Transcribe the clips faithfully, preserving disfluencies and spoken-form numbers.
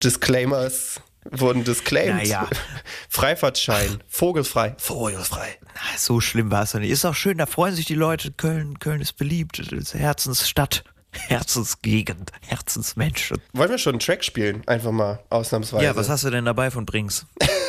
Disclaimers wurden disclaimed. Naja. Freifahrtschein, vogelfrei, vogelfrei. Na, so schlimm war es doch nicht. Ist auch schön, da freuen sich die Leute. Köln, Köln ist beliebt, ist Herzensstadt, Herzensgegend, Herzensmenschen. Wollen wir schon einen Track spielen? Einfach mal, ausnahmsweise. Ja, was hast du denn dabei von Brings?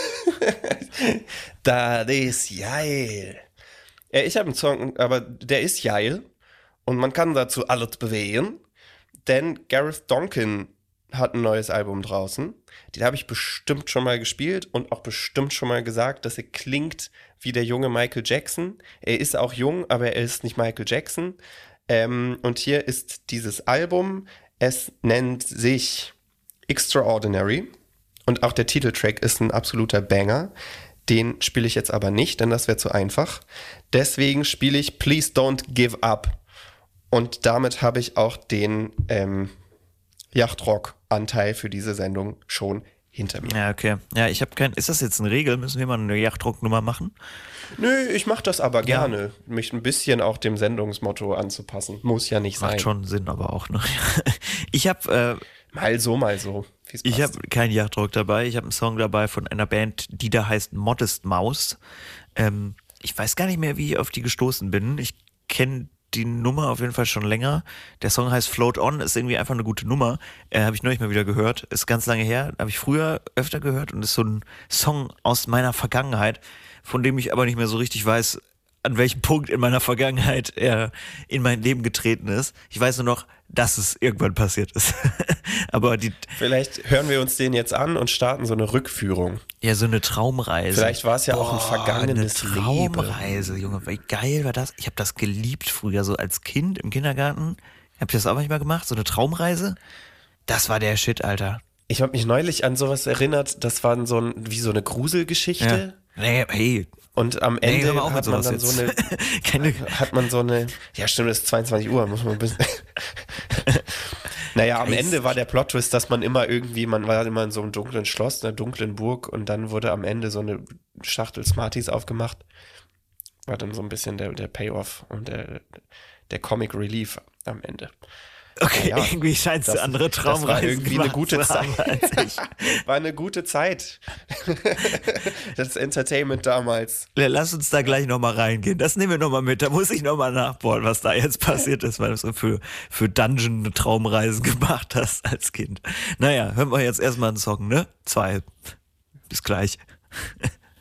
Das ist geil. Ja, ich habe einen Song, aber der ist geil. Und man kann dazu alles bewegen. Denn Gareth Donkin hat ein neues Album draußen. Den habe ich bestimmt schon mal gespielt und auch bestimmt schon mal gesagt, dass er klingt wie der junge Michael Jackson. Er ist auch jung, aber er ist nicht Michael Jackson. Ähm, und hier ist dieses Album. Es nennt sich Extraordinary. Und auch der Titeltrack ist ein absoluter Banger. Den spiele ich jetzt aber nicht, denn das wäre zu einfach. Deswegen spiele ich Please Don't Give Up. Und damit habe ich auch den ähm, Yachtrock-Anteil für diese Sendung schon hinter mir. Ja, okay. Ja, ich habe kein. Ist das jetzt eine Regel? Müssen wir mal eine Yachtrock-Nummer machen? Nö, ich mache das aber gerne. Ja. Mich ein bisschen auch dem Sendungsmotto anzupassen. Muss ja nicht sein. Macht schon Sinn, aber auch noch. Ich habe. Äh, mal so, mal so. Ich habe keinen Yachtrock dabei. Ich habe einen Song dabei von einer Band, die da heißt Modest Mouse. Ähm, ich weiß gar nicht mehr, wie ich auf die gestoßen bin. Ich kenne die Nummer auf jeden Fall schon länger. Der Song heißt Float On, ist irgendwie einfach eine gute Nummer. Äh, habe ich neulich mal wieder gehört. Ist ganz lange her. Habe ich früher öfter gehört und ist so ein Song aus meiner Vergangenheit, von dem ich aber nicht mehr so richtig weiß, an welchem Punkt in meiner Vergangenheit er in mein Leben getreten ist. Ich weiß nur noch, dass es irgendwann passiert ist. Aber die. Vielleicht hören wir uns den jetzt an und starten so eine Rückführung. Ja, so eine Traumreise. Vielleicht war es ja Boah, auch ein vergangenes eine Traumreise, Leben. Junge. Wie geil war das? Ich habe das geliebt früher, so als Kind im Kindergarten. Habt ihr das auch manchmal gemacht? So eine Traumreise? Das war der Shit, Alter. Ich habe mich neulich an sowas erinnert. Das war so ein, wie so eine Gruselgeschichte. Ja. Nee, hey. Und am Ende nee, hat man dann jetzt. so eine, Keine hat man so eine, ja stimmt, es ist zweiundzwanzig Uhr, muss man ein bisschen, naja, am Geist. Ende war der Plot-Twist, dass man immer irgendwie, man war immer in so einem dunklen Schloss, einer dunklen Burg und dann wurde am Ende so eine Schachtel Smarties aufgemacht, war dann so ein bisschen der, der Payoff und der, der Comic Relief am Ende. Okay, ja, irgendwie scheint es eine andere Traumreise das war irgendwie eine gute Zeit. Als ich. War eine gute Zeit. Das Entertainment damals. Lass uns da gleich nochmal reingehen. Das nehmen wir nochmal mit. Da muss ich nochmal nachbohren, was da jetzt passiert ist, weil du so für, für Dungeon-Traumreisen gemacht hast als Kind. Naja, hören wir jetzt erstmal einen Song, ne? Zwei. Bis gleich.